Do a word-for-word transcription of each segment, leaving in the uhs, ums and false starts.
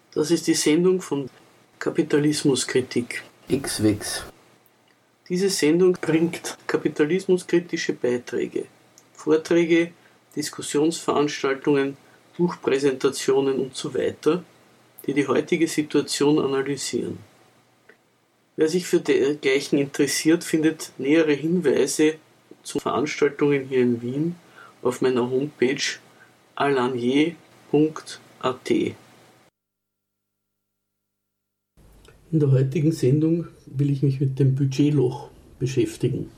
Das ist die Sendung von Kapitalismuskritik. X-Wex. Diese Sendung bringt kapitalismuskritische Beiträge, Vorträge, Diskussionsveranstaltungen, Buchpräsentationen usw., die die heutige Situation analysieren. Wer sich für dergleichen interessiert, findet nähere Hinweise zu Veranstaltungen hier in Wien auf meiner Homepage alanier punkt a t. In der heutigen Sendung will ich mich mit dem Budgetloch beschäftigen.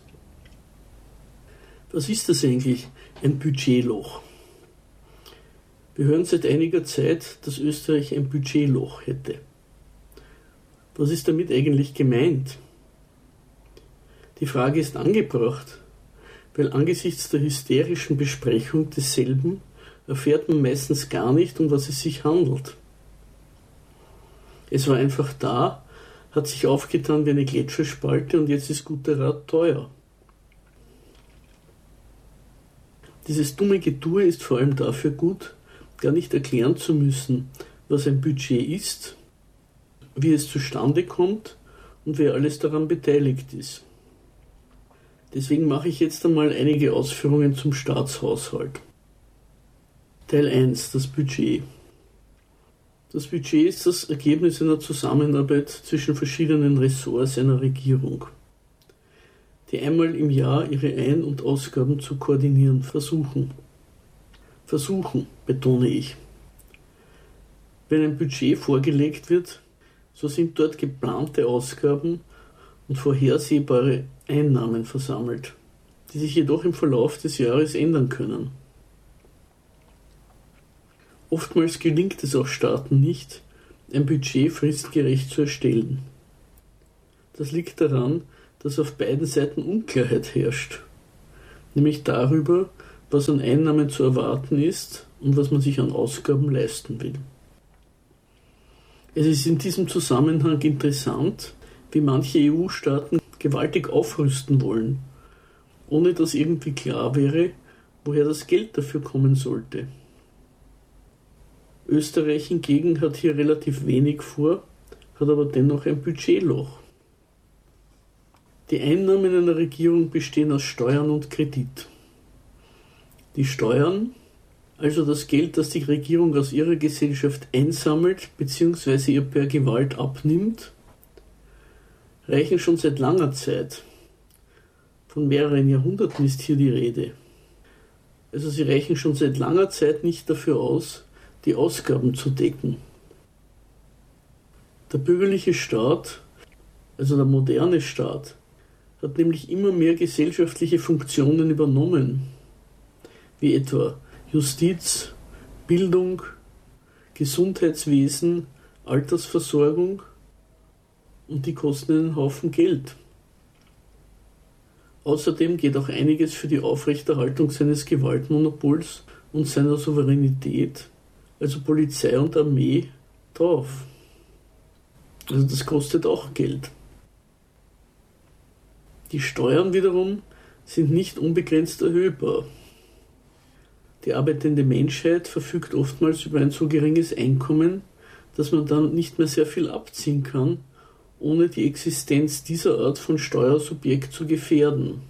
Was ist das eigentlich, ein Budgetloch? Wir hören seit einiger Zeit, dass Österreich ein Budgetloch hätte. Was ist damit eigentlich gemeint? Die Frage ist angebracht, weil angesichts der hysterischen Besprechung desselben erfährt man meistens gar nicht, um was es sich handelt. Es war einfach da, hat sich aufgetan wie eine Gletscherspalte und jetzt ist guter Rat teuer. Dieses dumme Getue ist vor allem dafür gut, gar nicht erklären zu müssen, was ein Budget ist, wie es zustande kommt und wer alles daran beteiligt ist. Deswegen mache ich jetzt einmal einige Ausführungen zum Staatshaushalt. Teil eins, das Budget. Das Budget ist das Ergebnis einer Zusammenarbeit zwischen verschiedenen Ressorts einer Regierung, die einmal im Jahr ihre Ein- und Ausgaben zu koordinieren versuchen. Versuchen, betone ich. Wenn ein Budget vorgelegt wird, so sind dort geplante Ausgaben und vorhersehbare Einnahmen versammelt, die sich jedoch im Verlauf des Jahres ändern können. Oftmals gelingt es auch Staaten nicht, ein Budget fristgerecht zu erstellen. Das liegt daran, dass auf beiden Seiten Unklarheit herrscht, nämlich darüber, was an Einnahmen zu erwarten ist und was man sich an Ausgaben leisten will. Es ist in diesem Zusammenhang interessant, wie manche E U-Staaten gewaltig aufrüsten wollen, ohne dass irgendwie klar wäre, woher das Geld dafür kommen sollte. Österreich hingegen hat hier relativ wenig vor, hat aber dennoch ein Budgetloch. Die Einnahmen einer Regierung bestehen aus Steuern und Kredit. Die Steuern, also das Geld, das die Regierung aus ihrer Gesellschaft einsammelt bzw. ihr per Gewalt abnimmt, reichen schon seit langer Zeit. Von mehreren Jahrhunderten ist hier die Rede. Also sie reichen schon seit langer Zeit nicht dafür aus, die Ausgaben zu decken. Der bürgerliche Staat, also der moderne Staat, hat nämlich immer mehr gesellschaftliche Funktionen übernommen, wie etwa Justiz, Bildung, Gesundheitswesen, Altersversorgung, und die kosten einen Haufen Geld. Außerdem geht auch einiges für die Aufrechterhaltung seines Gewaltmonopols und seiner Souveränität, also Polizei und Armee, drauf. Also das kostet auch Geld. Die Steuern wiederum sind nicht unbegrenzt erhöhbar. Die arbeitende Menschheit verfügt oftmals über ein so geringes Einkommen, dass man dann nicht mehr sehr viel abziehen kann, ohne die Existenz dieser Art von Steuersubjekt zu gefährden.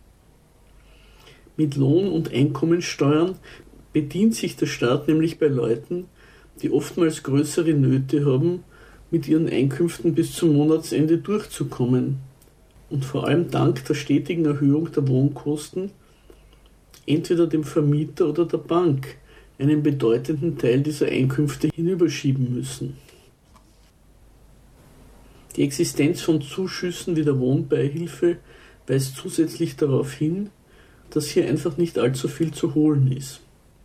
Mit Lohn- und Einkommensteuern bedient sich der Staat nämlich bei Leuten, die oftmals größere Nöte haben, mit ihren Einkünften bis zum Monatsende durchzukommen und vor allem dank der stetigen Erhöhung der Wohnkosten entweder dem Vermieter oder der Bank einen bedeutenden Teil dieser Einkünfte hinüberschieben müssen. Die Existenz von Zuschüssen wie der Wohnbeihilfe weist zusätzlich darauf hin, dass hier einfach nicht allzu viel zu holen ist.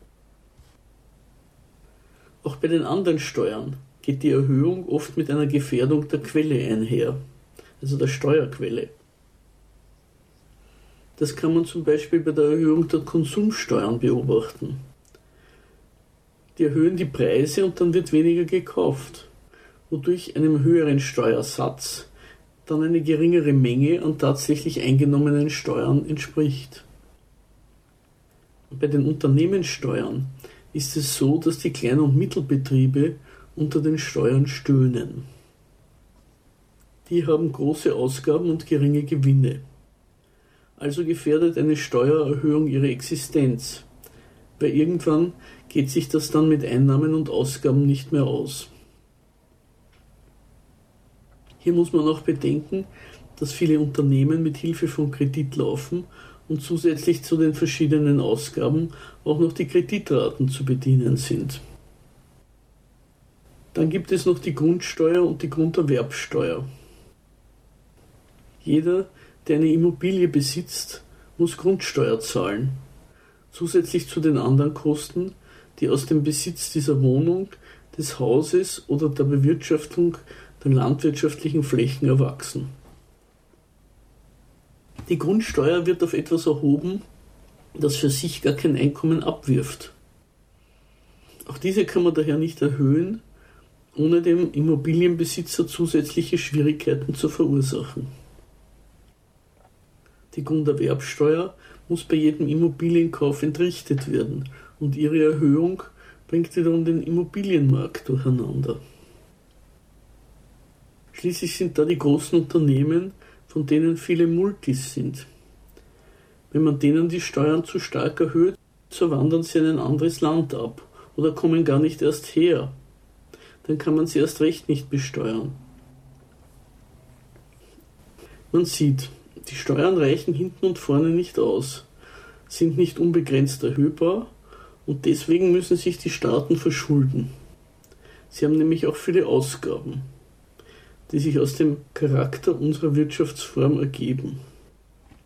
Auch bei den anderen Steuern geht die Erhöhung oft mit einer Gefährdung der Quelle einher, also der Steuerquelle. Das kann man zum Beispiel bei der Erhöhung der Konsumsteuern beobachten. Die erhöhen die Preise und dann wird weniger gekauft, wodurch einem höheren Steuersatz dann eine geringere Menge an tatsächlich eingenommenen Steuern entspricht. Bei den Unternehmenssteuern ist es so, dass die Klein- und Mittelbetriebe unter den Steuern stöhnen. Die haben große Ausgaben und geringe Gewinne. Also gefährdet eine Steuererhöhung ihre Existenz, weil irgendwann geht sich das dann mit Einnahmen und Ausgaben nicht mehr aus. Hier muss man auch bedenken, dass viele Unternehmen mit Hilfe von Kredit laufen und zusätzlich zu den verschiedenen Ausgaben auch noch die Kreditraten zu bedienen sind. Dann gibt es noch die Grundsteuer und die Grunderwerbsteuer. Jeder, der eine Immobilie besitzt, muss Grundsteuer zahlen, zusätzlich zu den anderen Kosten, die aus dem Besitz dieser Wohnung, des Hauses oder der Bewirtschaftung der landwirtschaftlichen Flächen erwachsen. Die Grundsteuer wird auf etwas erhoben, das für sich gar kein Einkommen abwirft. Auch diese kann man daher nicht erhöhen, ohne dem Immobilienbesitzer zusätzliche Schwierigkeiten zu verursachen. Die Grunderwerbsteuer muss bei jedem Immobilienkauf entrichtet werden und ihre Erhöhung bringt wiederum den Immobilienmarkt durcheinander. Schließlich sind da die großen Unternehmen, von denen viele Multis sind. Wenn man denen die Steuern zu stark erhöht, so wandern sie in ein anderes Land ab oder kommen gar nicht erst her. Dann kann man sie erst recht nicht besteuern. Man sieht, die Steuern reichen hinten und vorne nicht aus, sind nicht unbegrenzt erhöhbar und deswegen müssen sich die Staaten verschulden. Sie haben nämlich auch viele Ausgaben, die sich aus dem Charakter unserer Wirtschaftsform ergeben.